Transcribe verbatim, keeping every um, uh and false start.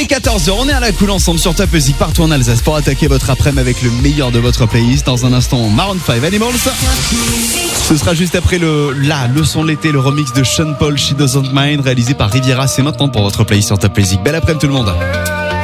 quatorze heures, on est à la cool ensemble sur Top Music partout en Alsace pour attaquer votre après-midi avec le meilleur de votre playlist. Dans un instant, Maroon cinq Animals. Ce sera juste après le la leçon de l'été, le remix de Sean Paul, She Doesn't Mind, réalisé par Riviera. C'est maintenant pour votre playlist sur Top Music. Belle après-midi tout le monde.